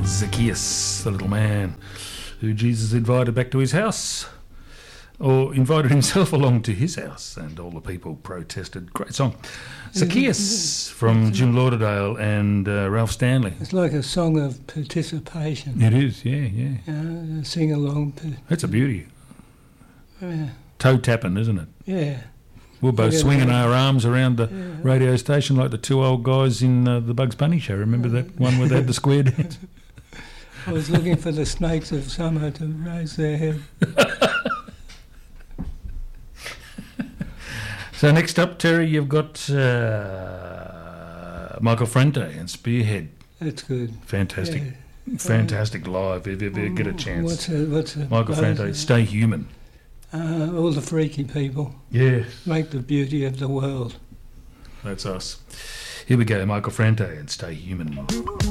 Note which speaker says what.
Speaker 1: Zacchaeus, the little man who Jesus invited back to his house, or invited himself along to his house, and all the people protested. Great song. Zacchaeus from Jim Lauderdale and Ralph Stanley.
Speaker 2: It's like a song of participation.
Speaker 1: It is, yeah.
Speaker 2: Sing along.
Speaker 1: That's a beauty.
Speaker 2: Yeah.
Speaker 1: Toe tapping, isn't it?
Speaker 2: Yeah.
Speaker 1: We're both swinging our arms around the radio station like the two old guys in the Bugs Bunny show. Remember that one where they had the square dance?
Speaker 2: I was looking for the snakes of summer to raise their head.
Speaker 1: So next up, Terry, you've got Michael Franti and Spearhead.
Speaker 2: That's good.
Speaker 1: Fantastic. Yeah. Fantastic live, if you ever get a chance.
Speaker 2: What's
Speaker 1: Michael Franti, Stay Human.
Speaker 2: All the freaky people.
Speaker 1: Yeah.
Speaker 2: Make the beauty of the world.
Speaker 1: That's us. Here we go, Michael Franti and Stay Human.